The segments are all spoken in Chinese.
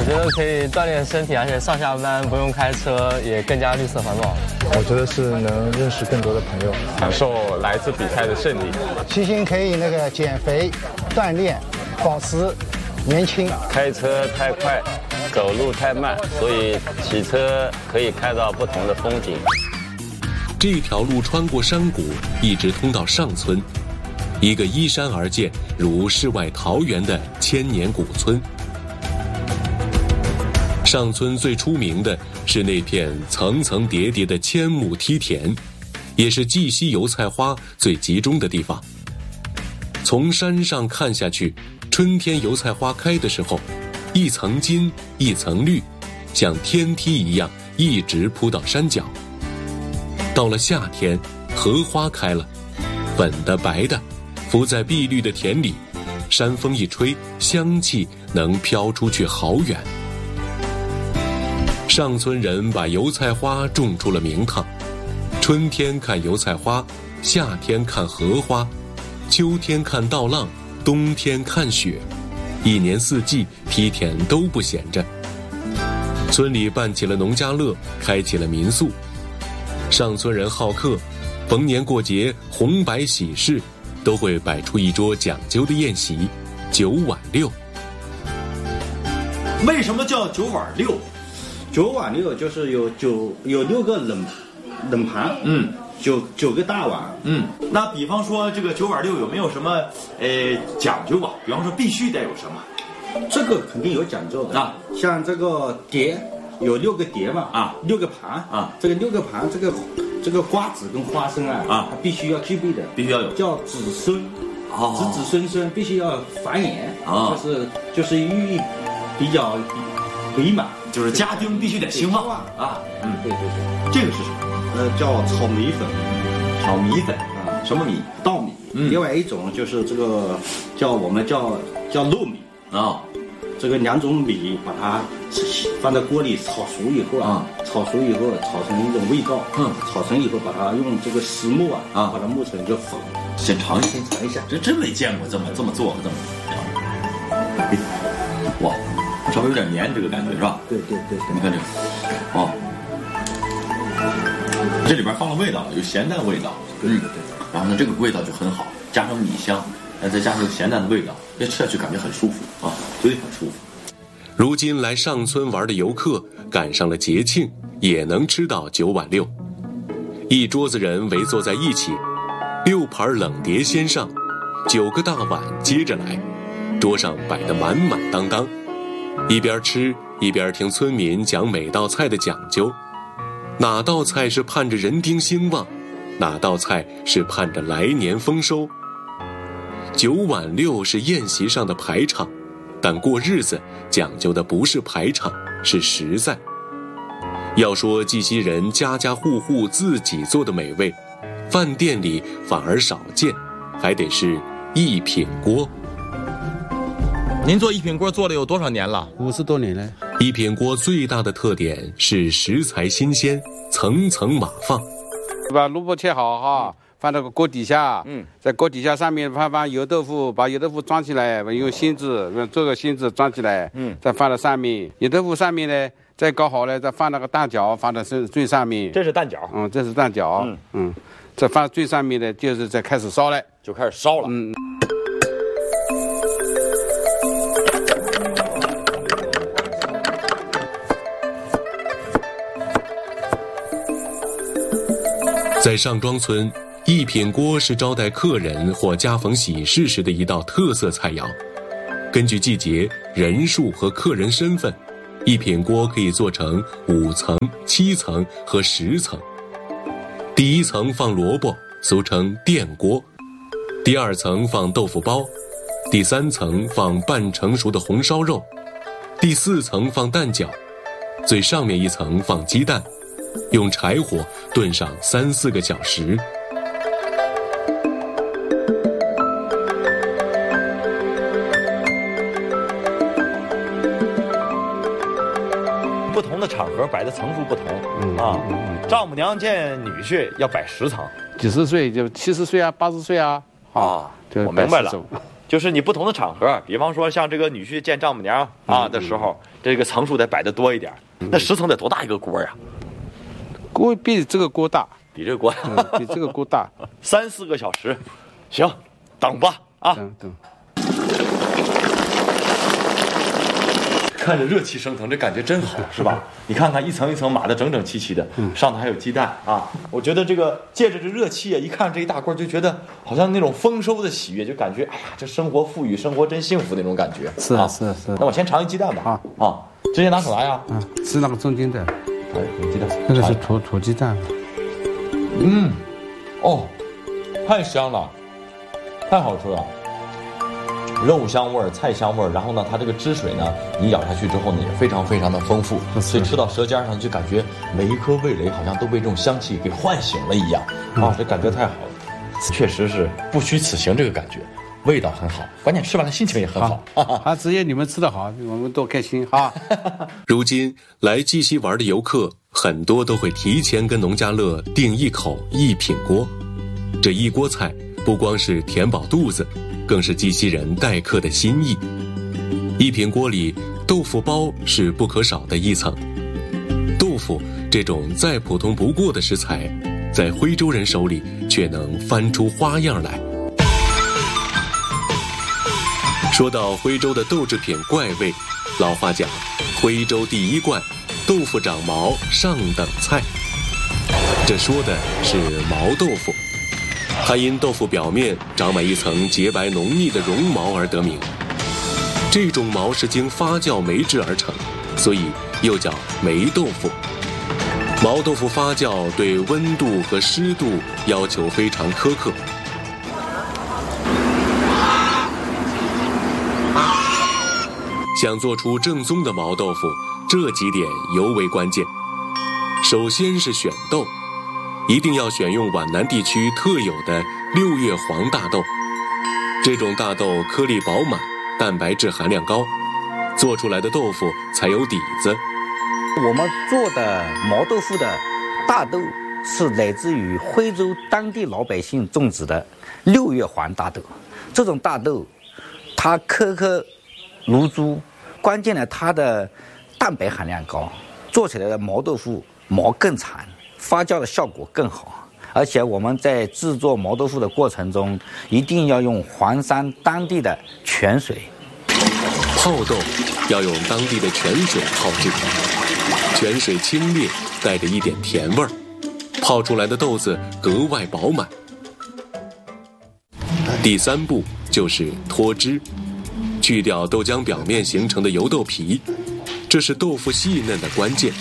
我觉得可以锻炼身体，而且上下班不用开车，也更加绿色环保。 我觉得是能认识更多的朋友， 享受来自比赛的胜利。 骑行可以减肥、锻炼、保持年轻。 开车太快，走路太慢，所以骑车可以看到不同的风景。 这条路穿过山谷，一直通到上村，一个依山而建如世外桃源的千年古村。上村最出名的是那片层层叠叠的千亩梯田，也是绩溪油菜花最集中的地方。从山上看下去，春天油菜花开的时候，一层金一层绿，像天梯一样一直铺到山脚。到了夏天，荷花开了，粉的白的，浮在碧绿的田里，山风一吹，香气能飘出去好远。上村人把油菜花种出了名堂，春天看油菜花，夏天看荷花，秋天看稻浪，冬天看雪，一年四季梯田都不闲着。村里办起了农家乐，开起了民宿。上村人好客，逢年过节、红白喜事，都会摆出一桌讲究的宴席，9碗6。 为什么叫9碗6 ？9碗6就是有6个冷盘，九个大碗， 那比方说这个9碗6有没有什么讲究啊？比方说必须得有什么？ 这个肯定有讲究的啊，像这个碟。有6个碟嘛，6个盘啊，这个6个盘，这个瓜子跟花生它必须要具备的， 必须要有， 叫子孙，子孙孙，必须要繁衍就是寓意比较美满， 就是家丁必须得兴旺啊， 对， 这个是什么？ 叫炒米粉， 炒米粉啊，什么米？ 稻米。另外一种就是这个我们叫糯米啊。这个2种米把它放在锅里炒熟以后炒成一种味道，炒成以后把它用这个石磨把它磨成一个粉。 先尝一下，这真没见过这么做这么。哇，稍微有点黏，这个感觉是吧？ 对， 你看这个，这里边放了味道，有咸淡味道，对。然后呢，这个味道就很好，加上米香。再加上咸淡的味道，吃下去感觉很舒服啊，嘴里很舒服。 如今来上村玩的游客赶上了节庆，也能吃到9碗6。一桌子人围坐在一起，6盘冷碟先上，9个大碗接着来，桌上摆得满满当当。一边吃一边听村民讲每道菜的讲究，哪道菜是盼着人丁兴旺，哪道菜是盼着来年丰收。9碗6是宴席上的排场，但过日子讲究的不是排场，是实在。要说绩溪人家家户户自己做的美味，饭店里反而少见，还得是一品锅。 您做一品锅做了有多少年了 ？50多年了。 一品锅最大的特点是食材新鲜，层层码放。 把萝卜切好哈。放到锅底下，在锅底下上面放油豆腐，把油豆腐装起来，用芯子做个芯子装起来，再放到上面。油豆腐上面呢，再搞好了，再放那个蛋饺，放到最上面。 这是蛋饺， 这是蛋饺，再放最上面呢，就是再开始烧了， 就开始烧了， 在上庄村，一品锅是招待客人或家逢喜事时的一道特色菜肴。根据季节、人数和客人身份，一品锅可以做成5层、7层和10层。第1层放萝卜，俗称电锅；第2层放豆腐包；第3层放半成熟的红烧肉；第4层放蛋饺；最上面1层放鸡蛋。用柴火炖上3、4个小时。 不同的场合摆的层数不同丈母娘见女婿要摆10层， 几十岁就70岁啊，80岁啊， 我明白了， 就是你不同的场合，比方说像这个女婿见丈母娘啊的时候，这个层数得摆得多一点。那10层得多大一个锅呀？ 锅比这个锅大， 比这个锅比这个锅大 ，3、4个小时。行，等吧啊。 等。 看着热气升腾，这感觉真好，是吧？你看看一层一层码得整整齐齐的，上头还有鸡蛋啊！我觉得这个借着这热气啊，一看这一大锅，就觉得好像那种丰收的喜悦，就感觉哎呀，这生活富裕，生活真幸福那种感觉。 是。 那我先尝一鸡蛋吧。直接拿手拿呀。 是那个中间的。 哎，鸡蛋。 那个是土鸡蛋。 太香了，太好吃了。肉香味儿、菜香味儿，然后呢，它这个汁水呢，你咬下去之后呢，也非常非常的丰富，所以吃到舌尖上就感觉每一颗味蕾好像都被这种香气给唤醒了一样这感觉太好了，确实是不虚此行，这个感觉味道很好，关键吃完了心情也很好。 只有你们吃得好，我们多开心哈。 如今来鸡西玩的游客很多都会提前跟农家乐订一口一品锅，这一锅菜不光是填饱肚子，更是鸡西人待客的心意。一品锅里，豆腐包是不可少的一层。豆腐这种再普通不过的食材，在徽州人手里却能翻出花样来。说到徽州的豆制品怪味，老话讲，徽州第一怪，豆腐长毛上等菜。这说的是毛豆腐。它因豆腐表面长满一层洁白浓密的绒毛而得名。这种毛是经发酵霉制而成，所以又叫霉豆腐。毛豆腐发酵对温度和湿度要求非常苛刻。想做出正宗的毛豆腐，这几点尤为关键。首先是选豆。一定要选用皖南地区特有的6月黄大豆，这种大豆颗粒饱满，蛋白质含量高，做出来的豆腐才有底子。 我们做的毛豆腐的大豆是来自于徽州当地老百姓种植的6月黄大豆，这种大豆它颗颗如珠，关键呢它的蛋白含量高，做起来的毛豆腐毛更长，发酵的效果更好，而且我们在制作毛豆腐的过程中，一定要用黄山当地的泉水。 泡豆要用当地的泉水泡制，泉水清冽，带着一点甜味儿，泡出来的豆子格外饱满。第3步就是脱脂，去掉豆浆表面形成的油豆皮，这是豆腐细嫩的关键。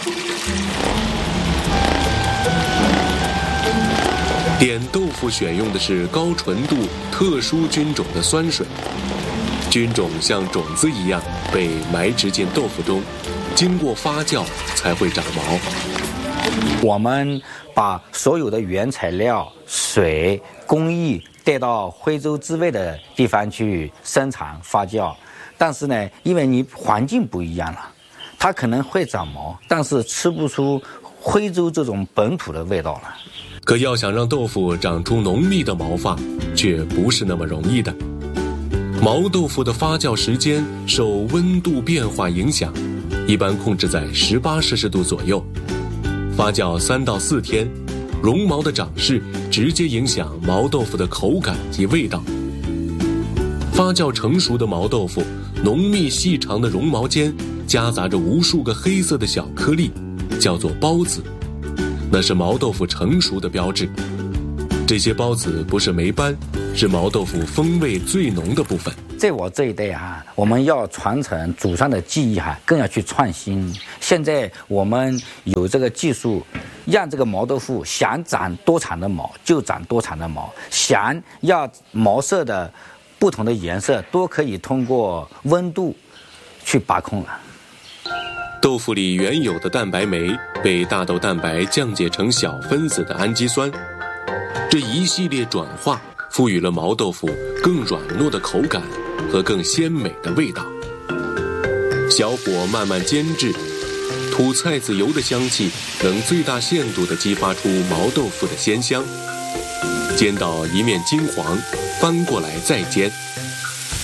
点豆腐选用的是高纯度特殊菌种的酸水，菌种像种子一样被埋植进豆腐中，经过发酵才会长毛。 我们把所有的原材料、水、工艺带到徽州之外的地方去生产发酵，但是呢，因为你环境不一样了，它可能会长毛，但是吃不出徽州这种本土的味道了。 可要想让豆腐长出浓密的毛发，却不是那么容易的。毛豆腐的发酵时间受温度变化影响，一般控制在18摄氏度左右。发酵3到4天，绒毛的长势直接影响毛豆腐的口感及味道。发酵成熟的毛豆腐，浓密细长的绒毛间夹杂着无数个黑色的小颗粒，叫做孢子。那是毛豆腐成熟的标志。这些孢子不是霉斑，是毛豆腐风味最浓的部分。 在我这一代我们要传承祖上的技艺更要去创新。现在我们有这个技术，让这个毛豆腐想长多长的毛就长多长的毛，想要毛色的不同的颜色都可以通过温度去把控了。 豆腐里原有的蛋白酶被大豆蛋白降解成小分子的氨基酸，这一系列转化赋予了毛豆腐更软糯的口感和更鲜美的味道。小火慢慢煎制，吐菜籽油的香气能最大限度地激发出毛豆腐的鲜香。煎到一面金黄，翻过来再煎，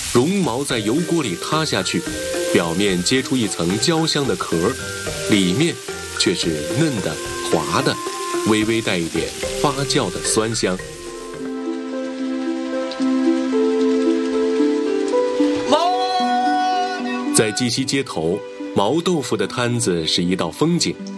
绒毛在油锅里塌下去，表面结出一层焦香的壳，里面却是嫩的、滑的，微微带一点发酵的酸香。在鸡西街头，毛豆腐的摊子是一道风景。